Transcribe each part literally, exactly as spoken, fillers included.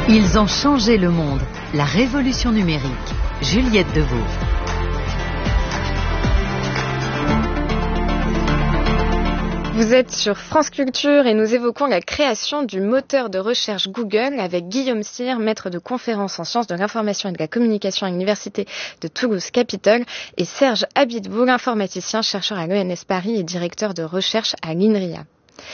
Ils ont changé le monde. La révolution numérique. Juliette Deveau. Vous êtes sur France Culture et nous évoquons la création du moteur de recherche Google avec Guillaume Cyr, maître de conférences en sciences de l'information et de la communication à l'Université de Toulouse-Capitole, et Serge Abiteboul, informaticien, chercheur à l'E N S Paris et directeur de recherche à l'INRIA.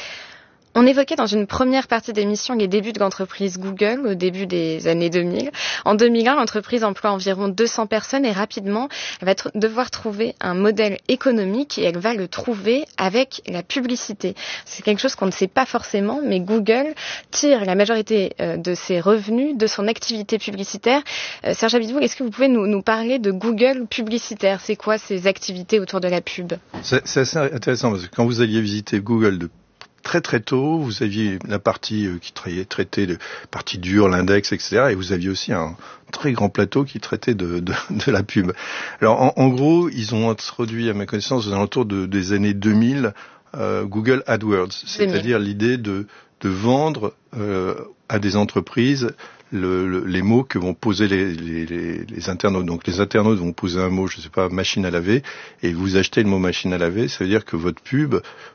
On évoquait dans une première partie d'émission les débuts de l'entreprise Google au début des années deux mille. En deux mille un, l'entreprise emploie environ deux cents personnes et rapidement, elle va tr- devoir trouver un modèle économique et elle va le trouver avec la publicité. C'est quelque chose qu'on ne sait pas forcément, mais Google tire la majorité euh, de ses revenus de son activité publicitaire. Euh, Serge Abiteboul, est-ce que vous pouvez nous, nous parler de Google publicitaire ? C'est quoi ces activités autour de la pub ? C'est, c'est assez intéressant parce que quand vous alliez visiter Google de très très tôt, vous aviez la partie qui traitait de partie dure, l'index, et cetera. Et vous aviez aussi un très grand plateau qui traitait de, de, de la pub. Alors en, en gros, ils ont introduit, à ma connaissance, aux alentours de, des années deux mille, euh, Google AdWords, c'est-à-dire l'idée de, de vendre euh, à des entreprises Le, le, les mots que vont poser les, les, les, les internautes. Donc les internautes vont poser un mot, je ne sais pas, machine à laver, et vous achetez le mot machine à laver, ça veut dire que votre pub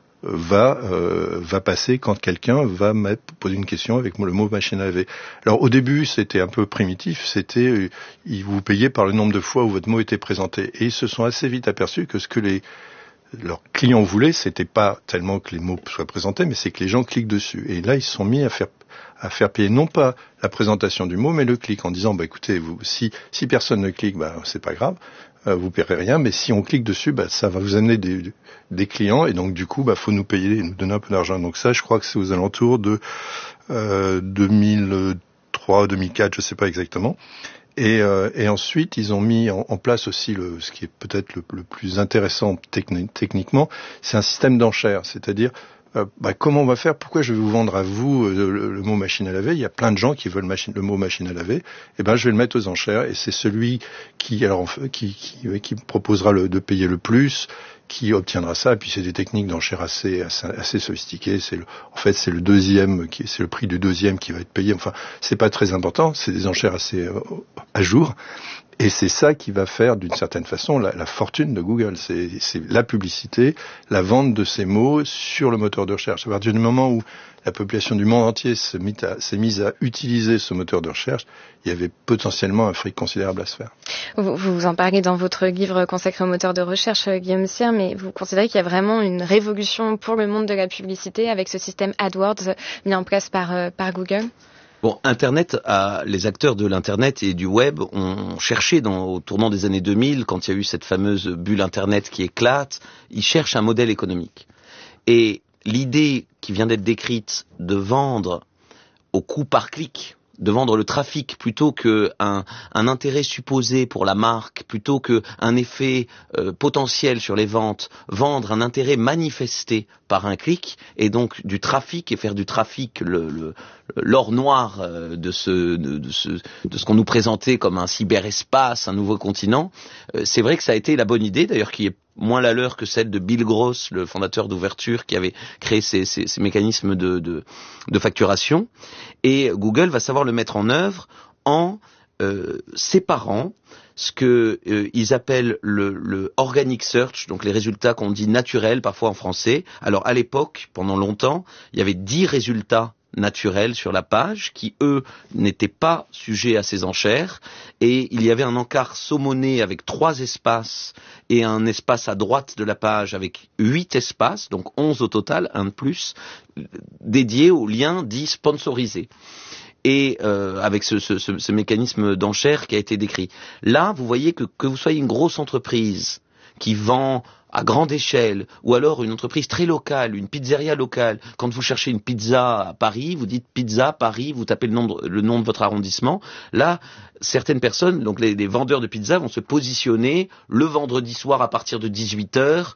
va euh, va passer quand quelqu'un va mettre, poser une question avec le mot machine à laver. Alors au début c'était un peu primitif, c'était euh, ils vous payaient par le nombre de fois où votre mot était présenté, et ils se sont assez vite aperçus que ce que les leurs clients voulaient, c'était pas tellement que les mots soient présentés, mais c'est que les gens cliquent dessus. Et là ils se sont mis à faire à faire payer non pas la présentation du mot, mais le clic, en disant bah écoutez, vous, si si personne ne clique, bah c'est pas grave, euh, vous paierez rien, mais si on clique dessus, bah ça va vous amener des des clients, et donc du coup bah faut nous payer, nous donner un peu d'argent. Donc ça, je crois que c'est aux alentours de euh, deux mille trois, deux mille quatre, je sais pas exactement. Et, euh, et ensuite, ils ont mis en, en place aussi le, ce qui est peut-être le, le plus intéressant techni- techniquement, c'est un système d'enchères, c'est-à-dire Euh, bah, comment on va faire ? Pourquoi je vais vous vendre à vous euh, le, le mot machine à laver ? Il y a plein de gens qui veulent machine, le mot machine à laver. Eh ben, je vais le mettre aux enchères, et c'est celui qui, alors, qui, qui, qui proposera le, de payer le plus, qui obtiendra ça. Et puis c'est des techniques d'enchères assez, assez, assez sophistiquées. C'est le, en fait, c'est le deuxième, qui, c'est le prix du deuxième qui va être payé. Enfin, c'est pas très important. C'est des enchères assez euh, à jour. Et c'est ça qui va faire, d'une certaine façon, la, la fortune de Google. C'est, c'est la publicité, la vente de ces mots sur le moteur de recherche. À partir du moment où la population du monde entier s'est mise à, s'est mise à utiliser ce moteur de recherche, il y avait potentiellement un fric considérable à se faire. Vous, vous en parlez dans votre livre consacré au moteur de recherche, Guillaume Cyr, mais vous considérez qu'il y a vraiment une révolution pour le monde de la publicité avec ce système AdWords mis en place par, euh, par Google ? Bon, Internet, a, les acteurs de l'Internet et du web ont cherché dans, au tournant des années deux mille, quand il y a eu cette fameuse bulle Internet qui éclate, ils cherchent un modèle économique. Et l'idée qui vient d'être décrite de vendre au coût par clic, de vendre le trafic plutôt qu'un un intérêt supposé pour la marque, plutôt qu'un effet euh, potentiel sur les ventes, vendre un intérêt manifesté par un clic, et donc du trafic, et faire du trafic le, le, l'or noir euh, de, ce, de, de, ce, de ce qu'on nous présentait comme un cyberespace, un nouveau continent, euh, c'est vrai que ça a été la bonne idée, d'ailleurs qui est moins la leur que celle de Bill Gross, le fondateur d'Ouverture, qui avait créé ces, ces, ces mécanismes de, de, de facturation. Et Google va savoir le mettre en œuvre en euh, séparant ce que euh, ils appellent le, le organic search, donc les résultats qu'on dit naturels parfois en français. Alors à l'époque, pendant longtemps, il y avait dix résultats naturels sur la page qui, eux, n'étaient pas sujets à ces enchères, et il y avait un encart saumonné avec trois espaces et un espace à droite de la page avec huit espaces, donc onze au total, un de plus, dédié aux liens dits sponsorisés. Et euh, avec ce, ce, ce, ce mécanisme d'enchère qui a été décrit. Là, vous voyez que que vous soyez une grosse entreprise qui vend à grande échelle, ou alors une entreprise très locale, une pizzeria locale. Quand vous cherchez une pizza à Paris, vous dites pizza Paris, vous tapez le nom de, le nom de votre arrondissement. Là, certaines personnes, donc les, les vendeurs de pizza, vont se positionner le vendredi soir à partir de dix-huit heures